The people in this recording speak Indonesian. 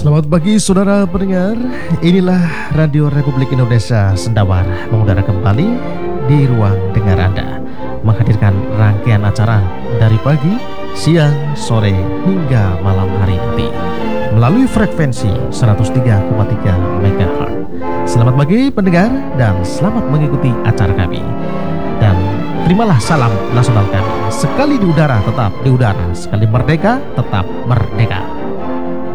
Selamat pagi saudara pendengar. Inilah Radio Republik Indonesia Sendawar mengudara kembali di ruang dengar Anda, menghadirkan rangkaian acara dari pagi, siang, sore hingga malam hari nanti melalui frekuensi 103,3 MHz. Selamat pagi pendengar dan selamat mengikuti acara kami. Dan terimalah salam nasional kami. Sekali di udara tetap di udara, sekali merdeka tetap merdeka.